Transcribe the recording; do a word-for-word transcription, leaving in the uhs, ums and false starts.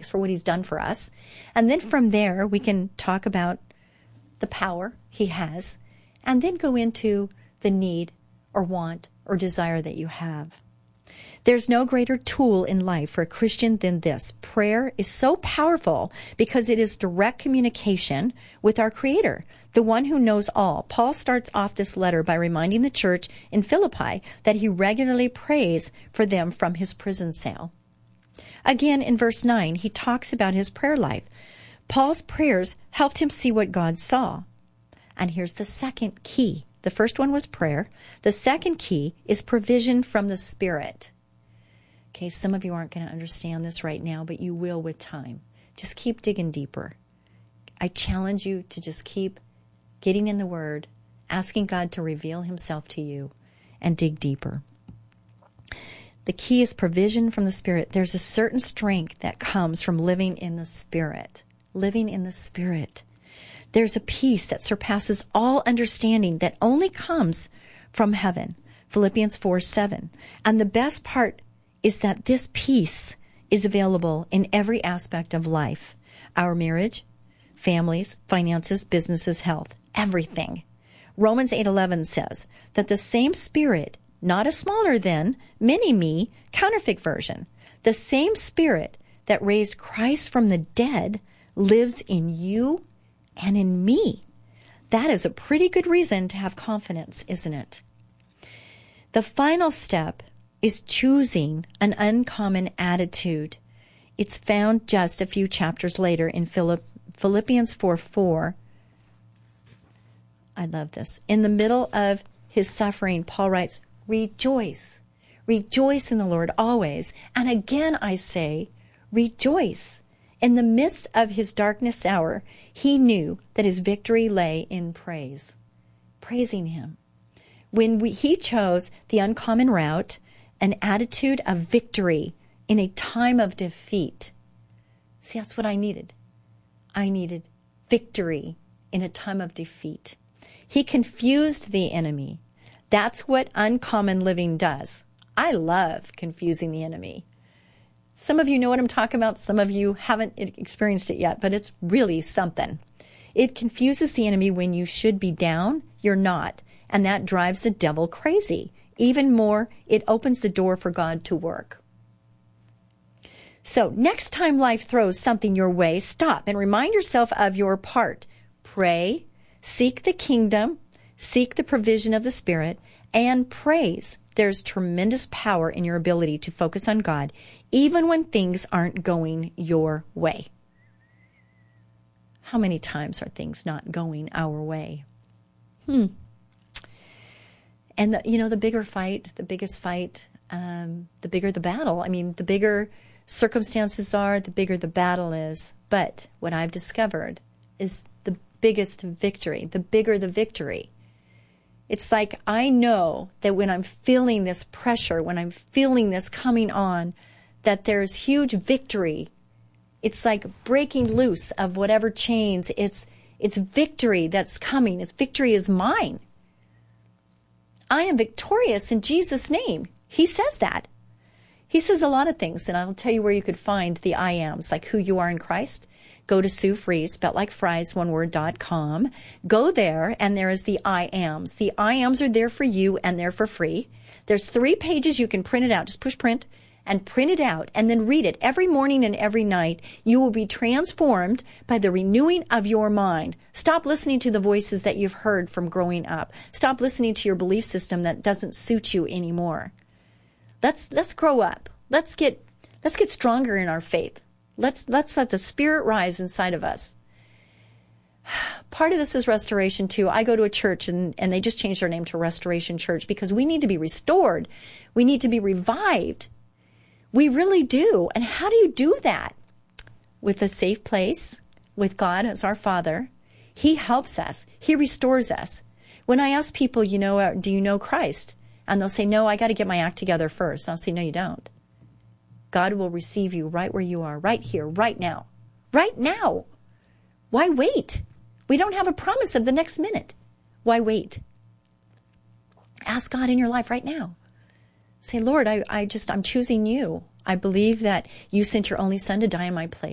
thanks for what he's done for us. And then from there, we can talk about the power he has, and then go into the need or want or desire that you have. There's no greater tool in life for a Christian than this. Prayer is so powerful because it is direct communication with our Creator, the one who knows all. Paul starts off this letter by reminding the church in Philippi that he regularly prays for them from his prison cell. Again, in verse nine, he talks about his prayer life. Paul's prayers helped him see what God saw. And here's the second key. The first one was prayer. The second key is provision from the Spirit. Okay, some of you aren't going to understand this right now, but you will with time. Just keep digging deeper. I challenge you to just keep getting in the Word, asking God to reveal himself to you, and dig deeper. The key is provision from the Spirit. There's a certain strength that comes from living in the Spirit. Living in the Spirit. There's a peace that surpasses all understanding that only comes from heaven. Philippians four seven. And the best part is that this peace is available in every aspect of life. Our marriage, families, finances, businesses, health, everything. Romans eight eleven says that the same Spirit, not a smaller than, mini-me, counterfeit version, the same Spirit that raised Christ from the dead lives in you and in me. That is a pretty good reason to have confidence, isn't it? The final step is choosing an uncommon attitude. It's found just a few chapters later in Philipp, Philippians four four. I love this. In the middle of his suffering, Paul writes, rejoice. Rejoice in the Lord always. And again I say, rejoice. In the midst of his darkness hour, he knew that his victory lay in praise. Praising him. When we, he chose the uncommon route, an attitude of victory in a time of defeat. See, that's what I needed. I needed victory in a time of defeat. He confused the enemy. That's what uncommon living does. I love confusing the enemy. Some of you know what I'm talking about. Some of you haven't experienced it yet, but it's really something. It confuses the enemy when you should be down, you're not. And that drives the devil crazy. Even more, it opens the door for God to work. So next time life throws something your way, stop and remind yourself of your part. Pray, seek the kingdom, seek the provision of the Spirit, and praise. There's tremendous power in your ability to focus on God, even when things aren't going your way. How many times are things not going our way? Hmm. And, the, you know, the bigger fight, the biggest fight, um, the bigger the battle. I mean, the bigger circumstances are, the bigger the battle is. But what I've discovered is the biggest victory, the bigger the victory. It's like I know that when I'm feeling this pressure, when I'm feeling this coming on, that there's huge victory. It's like breaking loose of whatever chains. It's, it's victory that's coming. It's victory is mine. I am victorious in Jesus' name. He says that. He says a lot of things, and I'll tell you where you could find the I ams, like who you are in Christ. Go to Sue Fries, spelled like fries, one word, dot com. Go there, and there is the I ams. The I ams are there for you, and they're for free. There's three pages. You can print it out. Just push print and print it out, and then read it every morning and every night. You will be transformed by the renewing of your mind. Stop listening to the voices that you've heard from growing up. Stop listening to your belief system that doesn't suit you anymore. Let's let's grow up. Let's get let's get stronger in our faith. Let's let's let the Spirit rise inside of us. Part of this is restoration too. I go to a church and, and they just changed their name to Restoration Church because we need to be restored. We need to be revived. We really do. And how do you do that? With a safe place, with God as our Father. He helps us. He restores us. When I ask people, you know, uh, do you know Christ? And they'll say, no, I got to get my act together first. I'll say, no, you don't. God will receive you right where you are, right here, right now. Right now. Why wait? We don't have a promise of the next minute. Why wait? Ask God in your life right now. Say, Lord, I, I just, I'm choosing you. I believe that you sent your only Son to die in my place.